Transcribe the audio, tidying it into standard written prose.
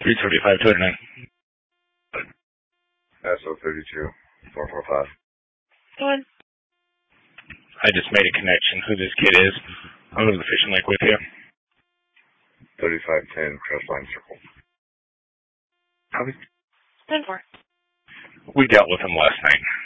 335-29. SO32, 445. Go on. I just made a connection who this kid is. I'll go to the fishing lake with you. 3510, Crestline Circle. How we 10-4. dealt with him last night.